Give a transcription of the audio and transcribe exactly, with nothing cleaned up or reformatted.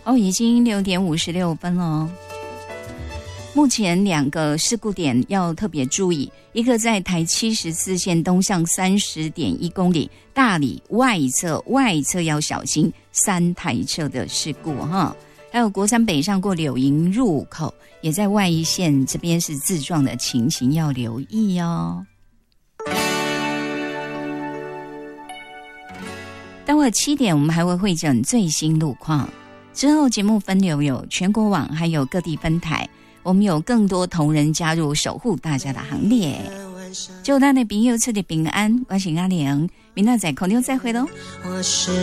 哦，已经六点五十六分了。目前两个事故点要特别注意，一个在台七十四线东向三十点一公里大里外侧，外侧要小心三台车的事故哈。还有国三北上过柳营入口，也在外一线这边是自撞的情形，要留意哦。待会七点我们还会会诊最新路况，之后节目分流有全国网还有各地分台，我们有更多同仁加入守护大家的行列。祝咱的朋友出的平安，我是阿玲，明仔载空中再会咯。我是